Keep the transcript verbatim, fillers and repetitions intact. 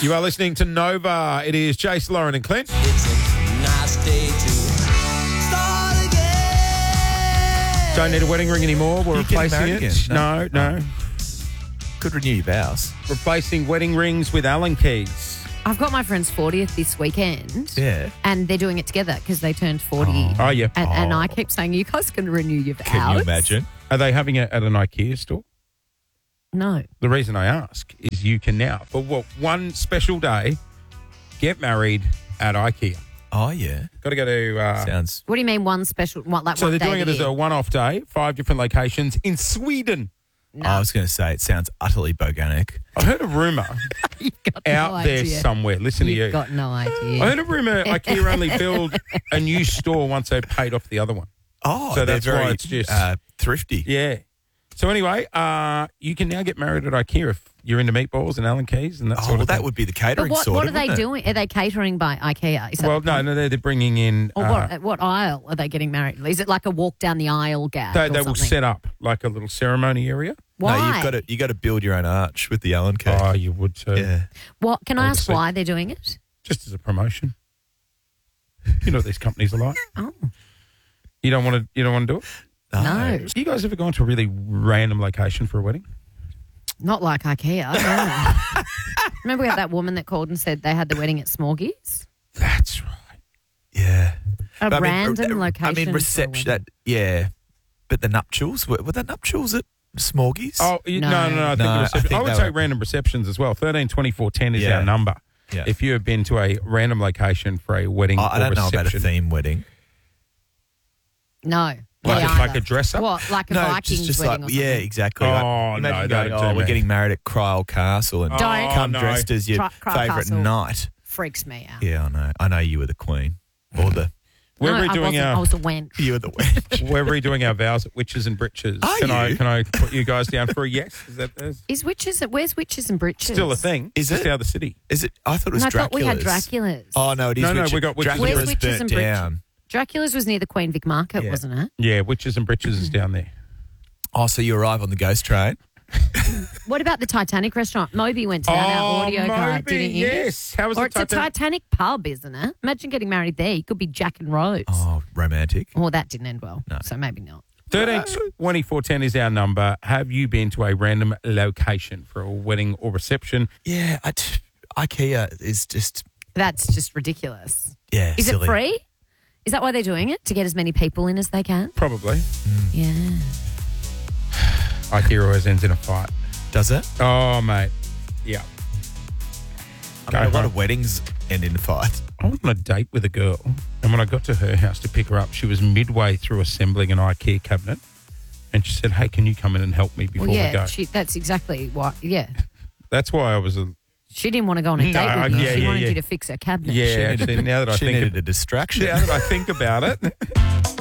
You are listening to Nova. It is Jace, Lauren and Clint. It's a nice day to start again. Don't need a wedding ring anymore. We're You're getting replacing married it. again? No, No. no. Could renew your vows. Replacing wedding rings with Allen keys. I've got my friend's fortieth this weekend. Yeah. And they're doing it together because they turned forty. Oh, yeah. And, and Oh. I keep saying, you guys can renew your vows. Can you imagine? Are they having it at an IKEA store? No. The reason I ask is you can now, for what, one special day, get married at IKEA. Oh, yeah. Got to go to... Uh, Sounds... What do you mean one special, what, like so one they're day doing it as year? a one-off day, five different locations in Sweden. No. I was going to say, it sounds utterly boganic. I heard a rumour You've got out no there idea. somewhere. Listen You've to you. got no idea. I heard a rumour IKEA only build a new store once they've paid off the other one. Oh, So they're that's why very it's just- uh, thrifty. Yeah. So anyway, uh, you can now get married at IKEA if you're into meatballs and Allen keys and that Oh, sort well, of thing. that would be the But catering what, sort what are of, they wouldn't it? doing? Are they catering by IKEA? Is that Well, the no, point? no, they're, they're bringing in... Or uh, what, what aisle are they getting married? Is it like a walk down the aisle gag they or they will something? set up like a little ceremony area. Why? No, you've got to you got to build your own arch with the Allen key. Oh, you would too. yeah. What, can I ask Obviously. why they're doing it? Just as a promotion. You know what these companies are like. Oh, You don't want to. You don't want to do it. no. You guys ever gone to a really random location for a wedding? Not like IKEA. No. Remember we had that woman that called and said they had the wedding at Smorgies? That's right. Yeah. A But I mean, random uh, location. I mean, for a reception. wedding. That, yeah. But the nuptials, were, were the nuptials at Smorgies? Oh you, no. No. no, no, I think, No, the I reception, think I would they say were- random receptions as well. Thirteen twenty four ten is Yeah. our number. Yeah. If you have been to a random location for a wedding Oh, or I don't know reception, about a theme wedding. No. like, me a, like either. a dress up. What, like a No, Vikings just, just wedding like, or yeah, something? exactly. Oh, like, no, imagine don't going, do oh, me. we're getting married at Cryle Castle and Don't. come Oh, no. dressed as your Cry- Cryle favourite Castle. knight. Freaks me out. Yeah, I know. I know you were the queen. Or the, We're no, I redoing wasn't. I our. was a wench. you were the wench. We're redoing our vows at Witches and Britches. Are can I you? can I put you guys down for a yes? Is that is Is witches, where's witches and britches? still a thing? Is It's it? just out of the city. Is it? I thought it was No, I Dracula's. thought we had Dracula's. Oh, no, it is No, no, Witches. we got Witches and Dracula's Where's Witches burnt and Britches? down. Dracula's was near the Queen Vic Market, Yeah. wasn't it? Yeah, Witches and Britches is down there. Oh, so you arrive on the ghost train? What about the Titanic restaurant? Moby went down our audio card, Moby, didn't you? yes. How was Or the it's a Titanic? Titanic pub, isn't it? Imagine getting married there. You could be Jack and Rose. Oh, romantic. Well, that didn't end well, No. so maybe not. thirteen twenty-four ten is our number. Have you been to a random location for a wedding or reception? Yeah, I t- IKEA is just, That's just ridiculous. yeah, Is silly. it free? Is that why they're doing it? To get as many people in as they can? Probably. Yeah. IKEA always ends in a fight. Does it? Oh, mate. Yeah. I Go mean, a lot home. of weddings end in fights. I went on a date with a girl, and when I got to her house to pick her up, she was midway through assembling an IKEA cabinet, and she said, "Hey, can you come in and help me before Well, we yeah, go?" she, that's exactly why. Yeah. That's why I was a She didn't want to go on a No, date with you. yeah, she yeah, wanted yeah. you to fix her cabinet. yeah. She Actually, needed- now that I she think needed a distraction. now that I think about it.